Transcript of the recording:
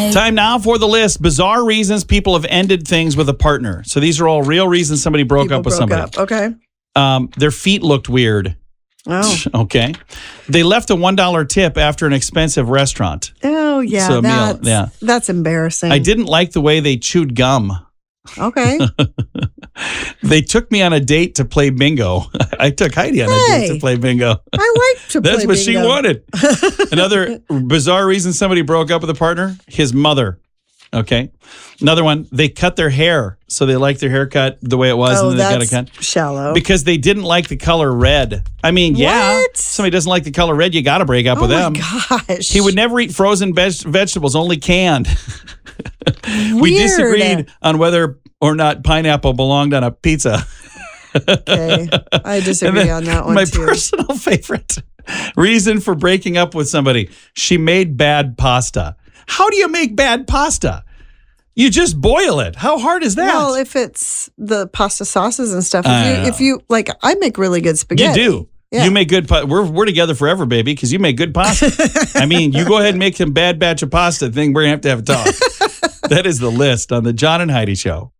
Time now for the list. Bizarre reasons people have ended things with a partner. So these are all real reasons somebody broke up with somebody. Okay. Their feet looked weird. Oh. Okay. They left a $1 tip after an expensive restaurant. Oh, yeah. So a meal, yeah. That's embarrassing. I didn't like the way they chewed gum. Okay. They took me on a date to play bingo. I took Heidi on a date to play bingo. I like to play That's what bingo. she wanted. Another bizarre reason somebody broke up with a partner, his mother. Okay. Another one, they cut their hair. So they liked their haircut the way it was. Oh, and then they that's got a cut. shallow. Because they didn't like the color red. I mean, yeah. What? Somebody doesn't like the color red, you got to break up with them. Oh, my gosh. He would never eat frozen vegetables, only canned. We Weird. disagreed on whether or not pineapple belonged on a pizza. Okay. I disagree on that one, my too. personal favorite reason for breaking up with somebody, she made bad pasta. How do you make bad pasta? You just boil it. How hard is that? Well, if it's the pasta sauces and stuff, I if you like, I make really good spaghetti. You do. Yeah. You make good pasta. We're together forever, baby, because you make good pasta. I mean, you go ahead and make some bad batch of pasta thing. We're going to have a talk. That is the list on the John and Heidi Show.